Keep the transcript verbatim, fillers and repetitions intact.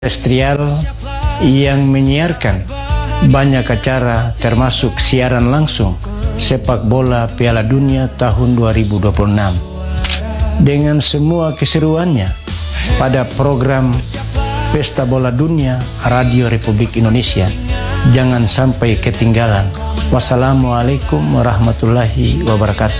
Terrestrial yang menyiarkan banyak acara termasuk siaran langsung sepak bola Piala Dunia tahun dua ribu dua puluh enam dengan semua keseruannya pada program Pesta Bola Dunia Radio Republik Indonesia. Jangan sampai ketinggalan. Wassalamualaikum warahmatullahi wabarakatuh.